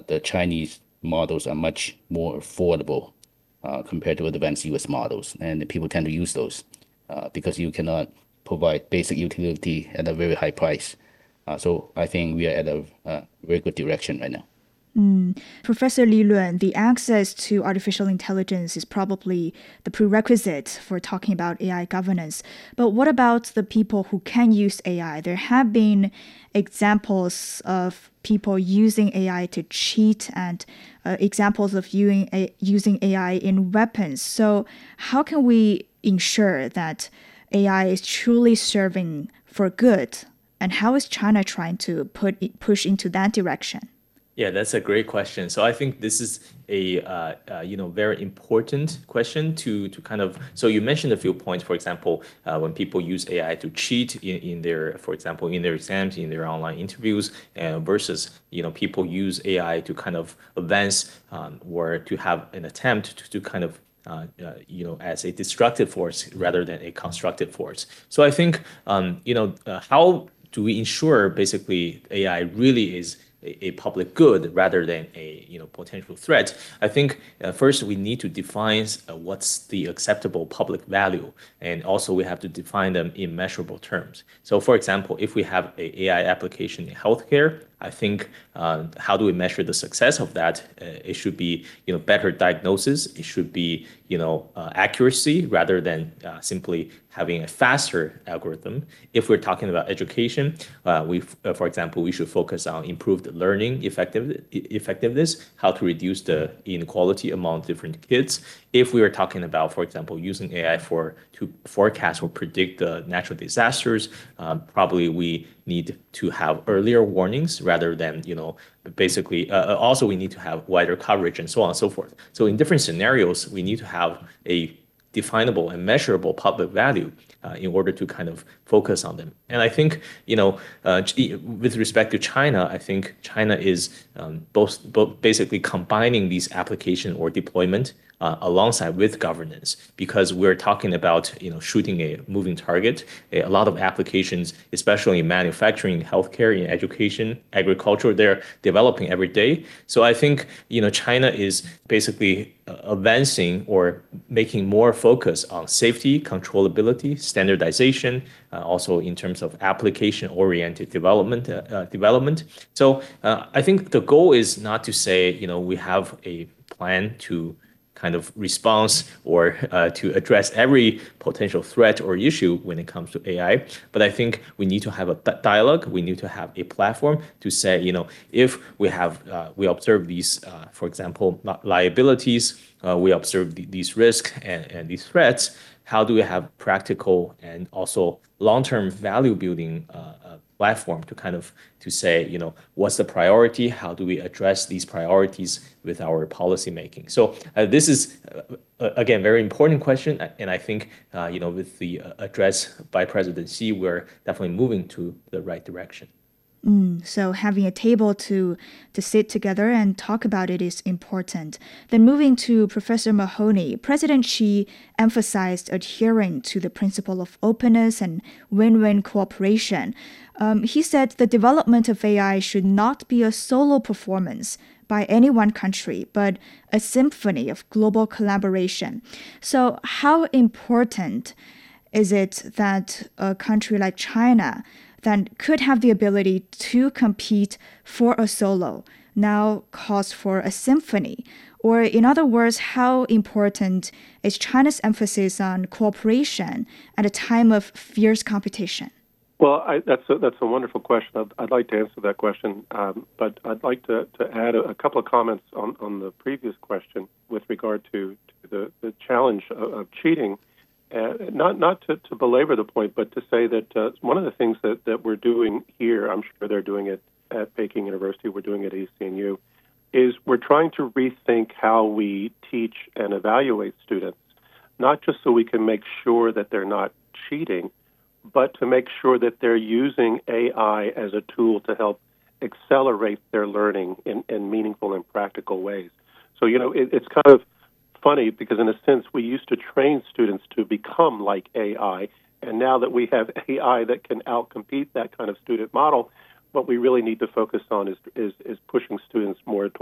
the Chinese models are much more affordable compared to advanced US models, and people tend to use those because you cannot provide basic utility at a very high price. So I think we are at a very good direction right now. Professor Li Luan, the access to artificial intelligence is probably the prerequisite for talking about AI governance. But what about the people who can use AI? There have been examples of people using AI to cheat and examples of using AI in weapons. So how can we ensure that AI is truly serving for good? And how is China trying to push into that direction? Yeah, that's a great question. So I think this is a very important question to kind of. So you mentioned a few points. For example, when people use AI to cheat in their, for example, in their exams, in their online interviews, versus people use AI to kind of advance or to have an attempt to kind of as a destructive force rather than a constructive force. So I think, how do we ensure basically AI really is a public good rather than a potential threat? I think first we need to define what's the acceptable public value, and also we have to define them in measurable terms. So, for example, if we have a AI application in healthcare, I think how do we measure the success of that? It should be better diagnosis. It should be accuracy rather than simply having a faster algorithm. If we're talking about education, for example, we should focus on improved learning effectiveness, how to reduce the inequality among different kids. If we are talking about, for example, using AI to forecast or predict the natural disasters, probably we need to have earlier warnings rather than basically also we need to have wider coverage and so on and so forth. So in different scenarios, we need to have a definable and measurable public value in order to kind of focus on them. And I think, with respect to China, I think China is both basically combining these application or deployment alongside with governance, because we're talking about shooting a moving target. A lot of applications, especially in manufacturing, healthcare, in education, agriculture, they're developing every day. So I think China is basically advancing or making more focus on safety, controllability, standardization, also in terms of application-oriented development. So I think the goal is not to say we have a plan to kind of response or to address every potential threat or issue when it comes to AI. But I think we need to have a dialogue. We need to have a platform to say, if we observe these, for example, liabilities, we observe these risks and these threats, how do we have practical and also long-term value building platform to kind of to say, what's the priority? How do we address these priorities with our policy making? So this is, again, very important question. And I think, with the address by President Xi, we're definitely moving to the right direction. So having a table to sit together and talk about it is important. Then moving to Professor Mahoney, President Xi emphasized adhering to the principle of openness and win-win cooperation. He said the development of AI should not be a solo performance by any one country, but a symphony of global collaboration. So how important is it that a country like China that could have the ability to compete for a solo now calls for a symphony? Or in other words, how important is China's emphasis on cooperation at a time of fierce competition? Well, that's a wonderful question. I'd like to answer that question, but I'd like to add a couple of comments on the previous question with regard to the challenge of cheating. Not to belabor the point, but to say that one of the things that we're doing here, I'm sure they're doing it at Peking University, we're doing it at ECNU, is we're trying to rethink how we teach and evaluate students, not just so we can make sure that they're not cheating, but to make sure that they're using AI as a tool to help accelerate their learning in meaningful and practical ways. So, it's kind of funny because in a sense we used to train students to become like AI, and now that we have AI that can outcompete that kind of student model, what we really need to focus on is pushing students more